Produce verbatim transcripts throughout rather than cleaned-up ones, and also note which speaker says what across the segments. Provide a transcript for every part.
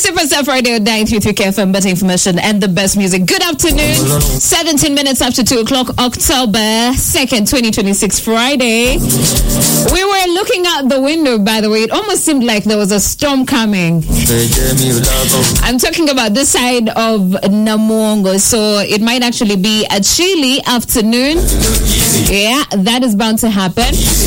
Speaker 1: Superstar Friday on nine three three K F M, better information and the best music. Good afternoon. seventeen minutes after two o'clock, October second, twenty twenty-six, Friday. We were looking out the window, by the way. It almost seemed like there was a storm coming. I'm talking about this side of Namongo, so it might actually be a chilly afternoon. Yeah, that is bound to happen.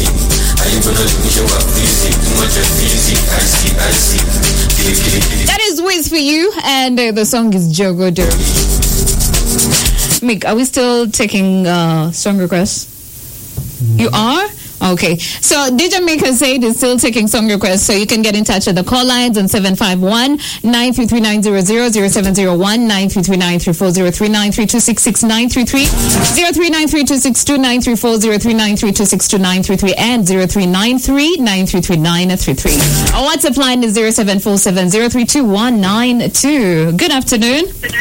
Speaker 1: That is Wiz for you, and uh, the song is Jogodo. Mick, are we still taking uh, song requests? Mm-hmm. You are? Okay. So D J Maker said is still taking song requests, so you can get in touch with the call lines on seven five one, nine three three nine zero zero, zero seven zero one, nine three three nine three four zero three, nine three two six six nine three three, zero three nine three two six two nine three four, zero three nine three two six two nine three three, and zero three nine three nine three three nine three three. Our WhatsApp line is zero seven four seven zero three two one nine two. Good afternoon.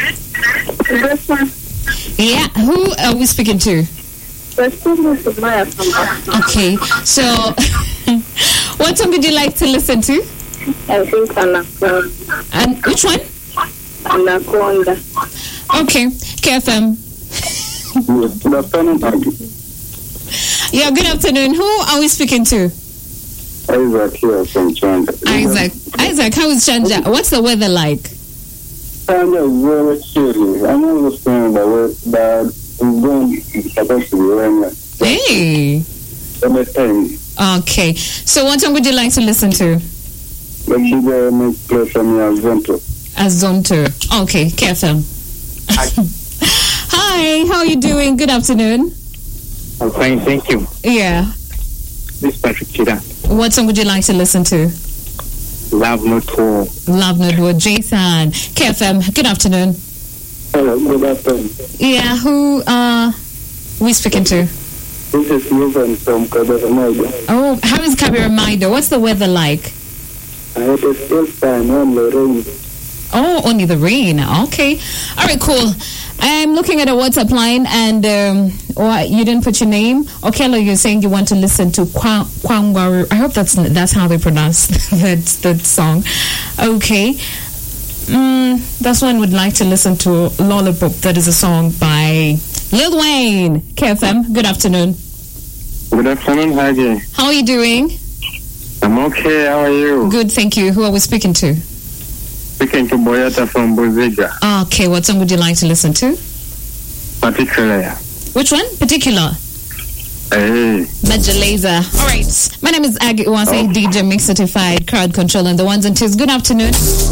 Speaker 1: Yeah, who are we speaking to? Okay, so what song would you like to listen to?
Speaker 2: I think Anaconda.
Speaker 1: And which one?
Speaker 2: Anaconda.
Speaker 1: Okay, K F M.
Speaker 2: Good afternoon.
Speaker 1: Yeah, good afternoon. Who are we speaking to?
Speaker 2: Isaac here from Chanja.
Speaker 1: Isaac. Isaac, how is Chanja? What's the weather like?
Speaker 2: Chanja is very chilly. I'm not understanding the weather, but it's going supposed to be raining.
Speaker 1: Hey.
Speaker 2: Anytime.
Speaker 1: Okay. So what song would you like to listen to?
Speaker 2: Let me go and play for me Azonto.
Speaker 1: Azonto. Okay, K F M. Hi. Hi, how are you doing? Good afternoon.
Speaker 2: I'm fine, thank you.
Speaker 1: Yeah.
Speaker 2: This is Patrick Chida.
Speaker 1: What song would you like to listen to?
Speaker 2: Love Not War.
Speaker 1: Love Not War. Jason. K F M. Good afternoon.
Speaker 2: Hello, good afternoon.
Speaker 1: Yeah, who uh we speaking to?
Speaker 2: This is Ruben from Kabiramaido.
Speaker 1: Oh, how is Kabiramaido? What's the weather like?
Speaker 2: I had a still fine, only rain.
Speaker 1: Oh, only the rain. Okay. All right, cool. I'm looking at a WhatsApp line, and um, oh, you didn't put your name. Okelo, you're saying you want to listen to Kwangwaru. I hope that's that's how they pronounce that that song. Okay. Mm, that's one would like to listen to Lollipop. That is a song by Lil Wayne. K F M. Good afternoon.
Speaker 2: Good afternoon, Haji.
Speaker 1: How are you doing?
Speaker 2: I'm okay. How are you?
Speaker 1: Good, thank you. Who are we speaking to?
Speaker 2: Speaking to Boyata from Buziga.
Speaker 1: Okay, what song would you like to listen to?
Speaker 2: Particular.
Speaker 1: Which one? Particular.
Speaker 2: Hey.
Speaker 1: Major Laser. All right. My name is Aggie Uwase, oh. D J Mix Certified Crowd Control, and the ones and twos. Good afternoon.